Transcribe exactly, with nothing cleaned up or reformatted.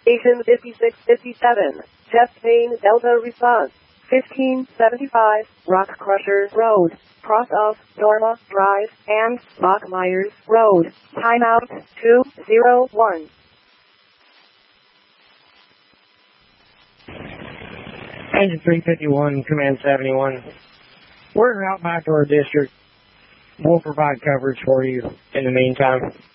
Station fifty-six fifty-seven, chest pain Delta response. fifteen seventy-five, Rock Crusher Road, cross of Norma Drive and Bachmeyers Road. Timeout two zero one. Engine three fifty-one, Command seventy-one. We're out back to our district. We'll provide coverage for you in the meantime.